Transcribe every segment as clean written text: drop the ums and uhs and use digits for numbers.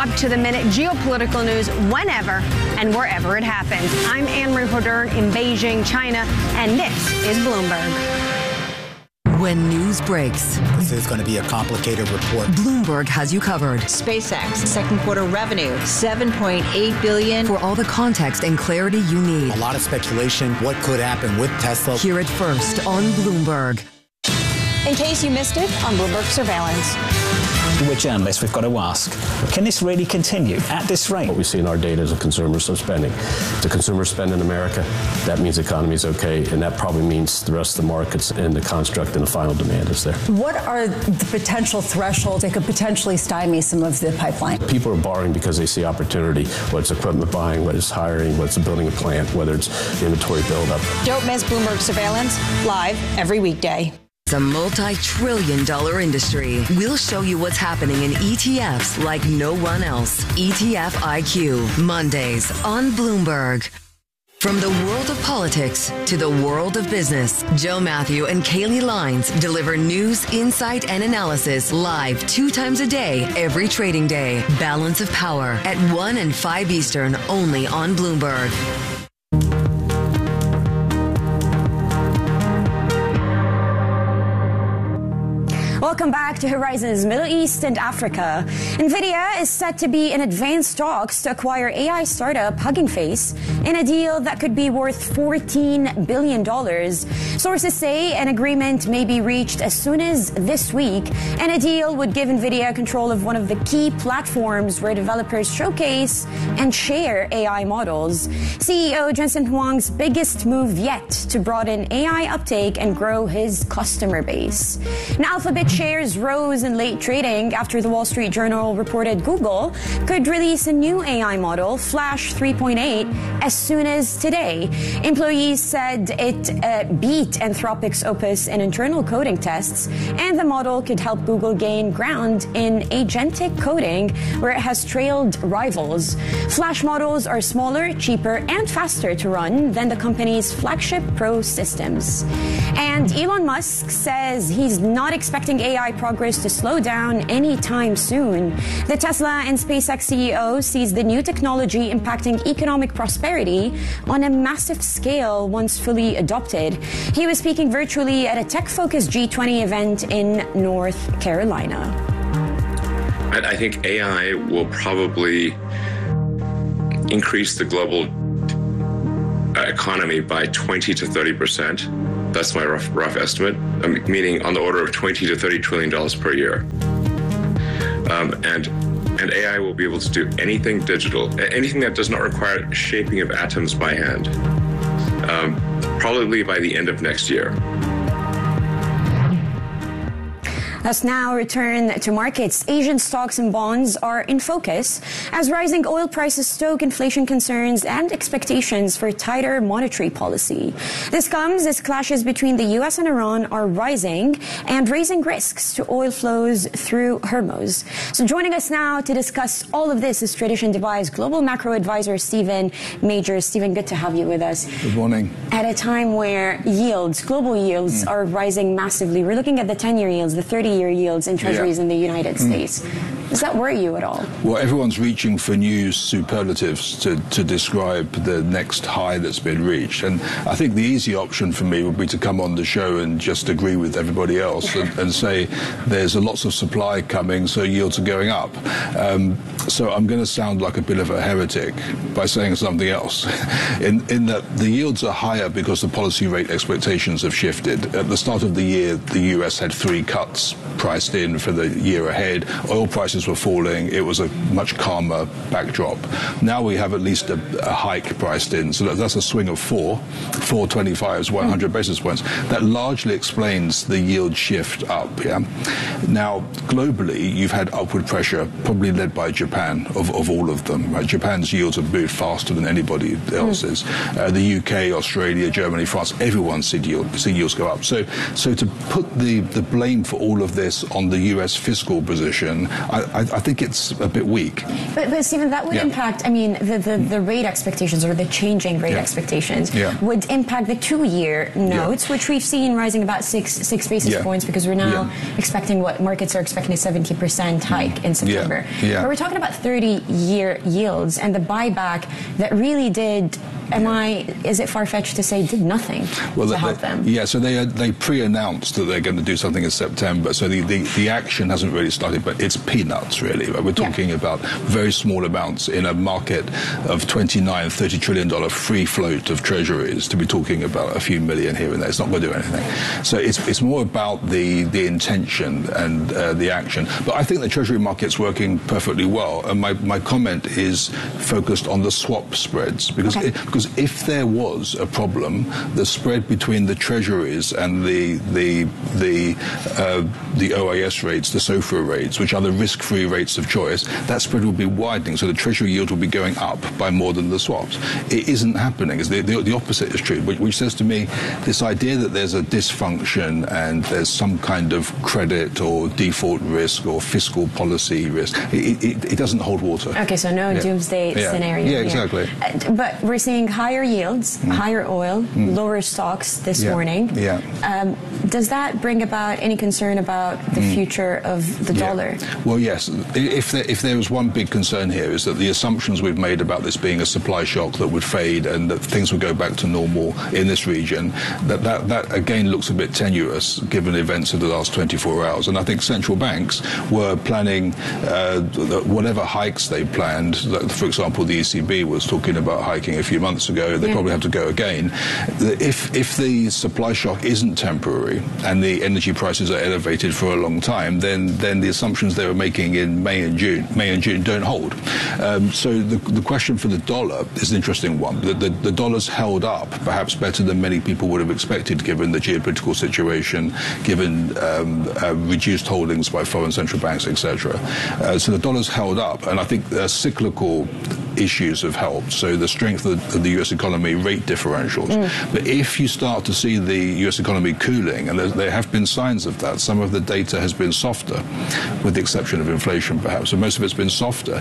up-to-the-minute geopolitical news whenever and wherever it happens. I'm Anne-Marie Hodern in Beijing, China, and this is Bloomberg. When news breaks, this is going to be a complicated report. Bloomberg has you covered. SpaceX, second quarter revenue, $7.8 billion. For all the context and clarity you need. A lot of speculation, what could happen with Tesla. Hear it first on Bloomberg. In case you missed it, on Bloomberg Surveillance. We're journalists, we've got to ask, can this really continue at this rate? What we see in our data is a consumers are spending. The consumers spend in America, that means the economy is okay, and that probably means the rest of the markets and the construct and the final demand is there. What are the potential thresholds that could potentially stymie some of the pipeline? People are borrowing because they see opportunity, whether it's equipment buying, whether it's hiring, whether it's building a plant, whether it's inventory buildup. Don't miss Bloomberg Surveillance, live every weekday. It's a multi-trillion-dollar industry. We'll show you what's happening in ETFs like no one else. ETF IQ, Mondays on Bloomberg. From the world of politics to the world of business, Joe Matthew and Kaylee Lines deliver news, insight, and analysis live 2 times a day, every trading day. Balance of Power at 1 and 5 Eastern, only on Bloomberg. Welcome back to Horizons Middle East and Africa. NVIDIA is set to be in advanced talks to acquire AI startup Hugging Face in a deal that could be worth $14 billion. Sources say an agreement may be reached as soon as this week, and a deal would give NVIDIA control of one of the key platforms where developers showcase and share AI models. CEO Jensen Huang's biggest move yet to broaden AI uptake and grow his customer base. Now, Alphabet shares rose in late trading after the Wall Street Journal reported Google could release a new AI model, Flash 3.8, as soon as today. Employees said it beat Anthropic's Opus in internal coding tests, and the model could help Google gain ground in agentic coding, where it has trailed rivals. Flash models are smaller, cheaper, and faster to run than the company's flagship Pro systems. And Elon Musk says he's not expecting AI progress to slow down anytime soon. The Tesla and SpaceX CEO sees the new technology impacting economic prosperity on a massive scale once fully adopted. He was speaking virtually at a tech-focused G20 event in North Carolina. I think AI will probably increase the global economy by 20 to 30%. That's my rough estimate, meaning on the order of $20 to $30 trillion per year. And AI will be able to do anything digital, anything that does not require shaping of atoms by hand, probably by the end of next year. Let's now return to markets. Asian stocks and bonds are in focus as rising oil prices stoke inflation concerns and expectations for tighter monetary policy. This comes as clashes between the U.S. and Iran are rising and raising risks to oil flows through Hormuz. So joining us now to discuss all of this is Tradition Dubai global macro advisor Stephen Majors. Stephen, good to have you with us. Good morning. At a time where global yields are rising massively, we're looking at the 10-year yields, the 30-year yields in treasuries in the United States. Does that worry you at all? Well, everyone's reaching for new superlatives to describe the next high that's been reached. And I think the easy option for me would be to come on the show and just agree with everybody else and say there's lots of supply coming, so yields are going up. So I'm going to sound like a bit of a heretic by saying something else, in that the yields are higher because the policy rate expectations have shifted. At the start of the year, the US had 3 cuts priced in for the year ahead. Oil prices were falling. It was a much calmer backdrop. Now we have at least a hike priced in. So that's a swing of 425 is 100 basis points. That largely explains the yield shift up. Now, globally, you've had upward pressure, probably led by Japan, of all of them. Right? Japan's yields have moved faster than anybody else's. The UK, Australia, Germany, France, everyone's seen yields go up. So to put the blame for all of of this on the U.S. fiscal position, I think it's a bit weak. But Stephen, that would impact, I mean, the rate expectations or the changing rate expectations would impact the 2-year notes, which we've seen rising about six basis points because we're now expecting what markets are expecting a 70% hike in September. But we're talking about 30-year yields and the buyback that really did. Is it far-fetched to say did nothing to help them? Yeah, so they pre-announced that they're going to do something in September. So the action hasn't really started, but it's peanuts, really. We're talking about very small amounts in a market of $29-30 trillion free float of treasuries to be talking about a few million here and there. It's not going to do anything. So it's more about the intention and the action. But I think the treasury market's working perfectly well. And my comment is focused on the swap spreads because if there was a problem, the spread between the treasuries and the OIS rates, the SOFR rates, which are the risk-free rates of choice, that spread will be widening. So the treasury yield will be going up by more than the swaps. It isn't happening. The opposite is true, which says to me this idea that there's a dysfunction and there's some kind of credit or default risk or fiscal policy risk, it doesn't hold water. Okay, so no doomsday scenario. Yeah, exactly. But we're seeing higher yields, higher oil, lower stocks this morning. Does that bring about any concern about the future of the dollar? Well, yes. If there was one big concern here is that the assumptions we've made about this being a supply shock that would fade and that things would go back to normal in this region, that again looks a bit tenuous given events of the last 24 hours. And I think central banks were planning whatever hikes they planned. For example, the ECB was talking about hiking a few months ago. They probably have to go again. If the supply shock isn't temporary and the energy prices are elevated for a long time, then the assumptions they were making in May and June don't hold. So the question for the dollar is an interesting one. The dollar's held up perhaps better than many people would have expected given the geopolitical situation, given reduced holdings by foreign central banks, etc. So the dollar's held up, and I think cyclical issues have helped. So the strength of the U.S. economy, rate differentials. But if you start to see the U.S. economy cooling, and there have been signs of that, some of the data has been softer, with the exception of inflation perhaps, so most of it's been softer.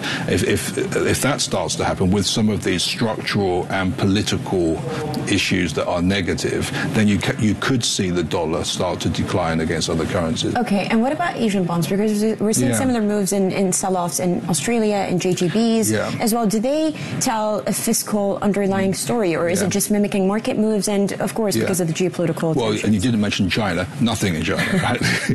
If that starts to happen with some of these structural and political issues that are negative, then you could see the dollar start to decline against other currencies. Okay, and what about Asian bonds? Because we're seeing similar moves in sell-offs in Australia and JGBs as well. Do they tell a fiscal underlying story, or is it just mimicking market moves and, of course, because of the geopolitical tensions? And you didn't mention China. Nothing in China, right?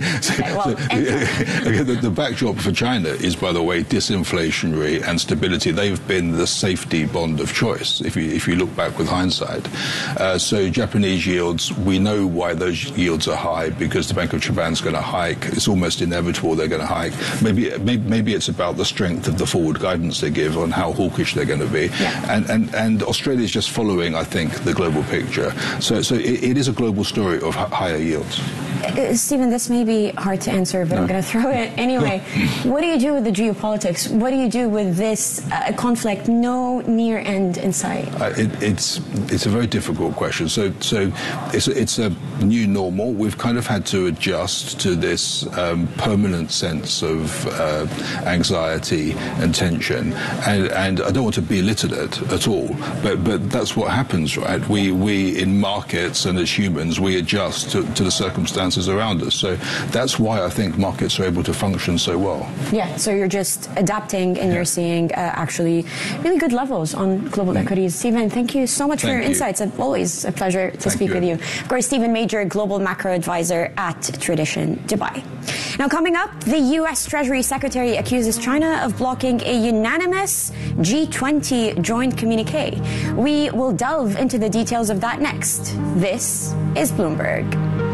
The backdrop for China is, by the way, disinflationary and stability. They've been the safety bond of choice, if you look back with hindsight. So Japanese yields, we know why those yields are high, because the Bank of Japan's going to hike. It's almost inevitable they're going to hike. Maybe it's about the strength of the forward guidance they give on how hawkish they're going to be. And Australia's just following, I think, the global picture. So it is a global story of higher yields. Stephen, this may be hard to answer, but I'm going to throw it anyway. What do you do with the geopolitics? What do you do with this conflict, no near end in sight? It's a very difficult question. So it's a new normal. We've kind of had to adjust to this permanent sense of anxiety and tension. And I don't want to belittle it at all, but that's what happens, right? We in markets and as humans, we adjust to the circumstances around us. So that's why I think markets are able to function so well. Yeah, so you're just adapting and you're seeing actually really good levels on global equities. Stephen, thank you so much for your insights. It's always a pleasure to speak with you. Of course, Stephen Major, Global Macro Advisor at Tradition Dubai. Now, coming up, the U.S. Treasury Secretary accuses China of blocking a unanimous G20 joint communique. We will delve into the details of that next. This is Bloomberg.